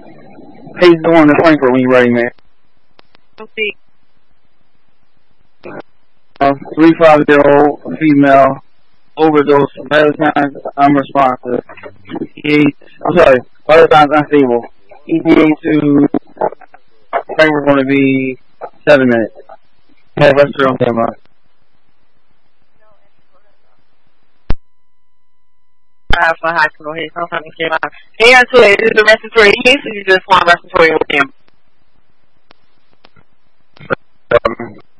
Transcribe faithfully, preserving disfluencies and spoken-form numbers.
He's going to Frankfurt when you're ready, man. Okay. Uh, three five zero female overdose. Vital signs unresponsive. E T A, I'm sorry. Vital signs unstable. E T A to Frankfurt going to be seven minutes. Okay, let's turn on camera. Uh, for hospital here, sometimes you came out. Hey, Antoine, is this a respiratory case or you just want respiratory with him? Um,